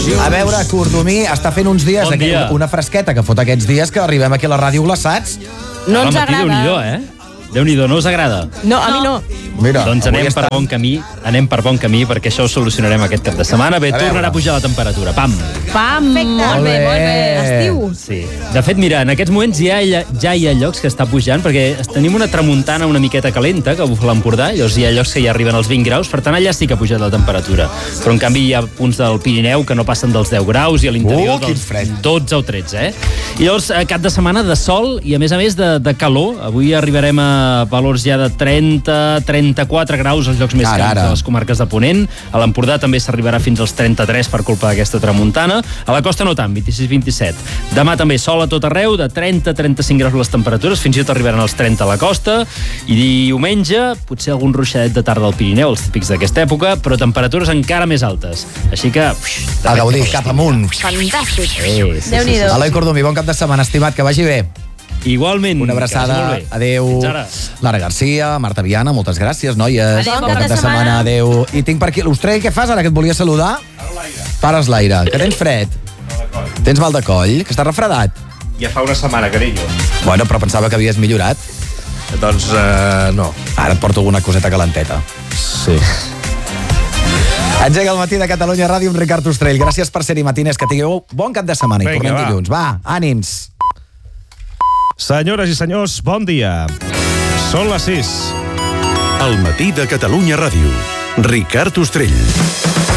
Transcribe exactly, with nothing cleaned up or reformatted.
A veure, Cordomí està fent uns dies, Bon aqu- dia. una fresqueta que fot aquests dies que arribem aquí a la ràdio glaçats. No ens Al matí, agrada. Déu-n'hi-do, eh? Déu-n'hi-do, no us agrada? No, a mi no. Mira, Doncs avui anem per està- bon camí, anem per bon camí, perquè això ho solucionarem aquest cap de setmana. Bé, A veure. tornarà a pujar la temperatura. Pam! Pam, molt bé, molt bé. Estiu. Sí. De fet, mira, en aquests moments ja hi ha, ja hi ha llocs que està pujant, perquè tenim una tramuntana una miqueta calenta, que bufa l'Empordà, llavors hi ha llocs que ja arriben als vint graus, per tant, allà sí que ha pujat la temperatura. Però, en canvi, hi ha punts del Pirineu que no passen dels deu graus i a l'interior Uh, quin dels fred. dotze o tretze, eh? I llavors, eh, cap de setmana de sol i, a més a més, de, de calor. Avui arribarem a valors ja de trenta, trenta-quatre graus als llocs més Ara, càlids ara. de les comarques de Ponent. A l'Empordà també s'arribarà fins als trenta-tres per culpa d'aquesta tramuntana. A la costa no tant, vint-i-sis vint-i-set. Demà també sol a tot arreu, de trenta a trenta-cinc graus les temperatures, fins i tot arribaran als trenta a la costa. I diumenge, potser algun ruixadet de tarda al Pirineu, els típics d'aquesta època, però temperatures encara més altes. Així que... Ux, A gaudir, cap amunt. Fantàstic. Sí, sí, Déu-n'hi-do. Eloi Cordomí, bon cap de setmana, estimat, que vagi bé. Igualment. Una que vagi abraçada, molt bé. adeu. Fins ara. Lara Garcia, Marta Viana, moltes gràcies, noies. Adéu, Bon cap de setmana, adeu. I tinc per aquí l'Ostrell, què fas ara que et volia saludar? Pares l'aire. Que tens fred? Tens mal de coll? Que estàs refredat? Ja fa una setmana, carinyo. Bueno, però pensava que havies millorat. Doncs, uh, no. Ara et porto alguna coseta calenteta. Sí. Engega el matí de Catalunya Ràdio amb Ricard Ostrell. Gràcies per ser-hi, matines. Que tingueu bon cap de setmana. I Vinga, tornem va. dilluns. Va, ànims. Senyores i senyors, bon dia. Són les sis. El matí de Catalunya Ràdio. Ricard Ostrell.